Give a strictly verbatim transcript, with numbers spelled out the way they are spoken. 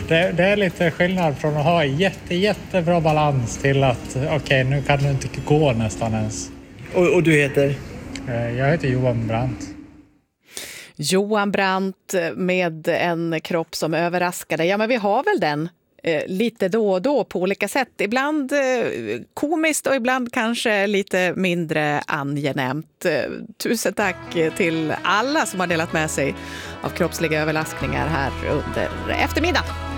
det, det är lite skillnad från att ha jätte, jättebra balans till att okej, okay, nu kan du inte gå nästan ens. Och, och du heter? Jag heter Johan Brandt. Johan Brandt med en kropp som överraskade. Ja, men vi har väl den eh, lite då och då på olika sätt. Ibland eh, komiskt och ibland kanske lite mindre angenämt. Eh, tusen tack till alla som har delat med sig av kroppsliga överraskningar här under eftermiddagen.